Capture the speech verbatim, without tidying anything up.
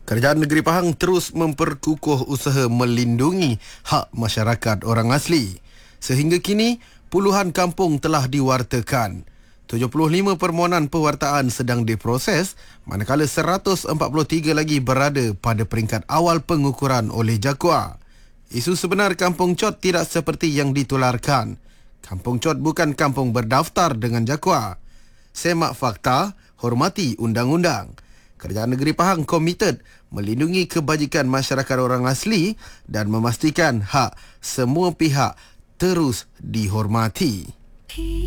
Kerajaan Negeri Pahang terus memperkukuh usaha melindungi hak masyarakat orang asli. Sehingga kini, puluhan kampung telah diwartakan. tujuh puluh lima permohonan pewartaan sedang diproses, manakala seratus empat puluh tiga lagi berada pada peringkat awal pengukuran oleh JAKUA. Isu sebenar Kampung Chot tidak seperti yang ditularkan. Kampung Chot bukan kampung berdaftar dengan JAKUA. Semak fakta, hormati undang-undang. Kerajaan Negeri Pahang komited melindungi kebajikan masyarakat orang asli dan memastikan hak semua pihak terus dihormati.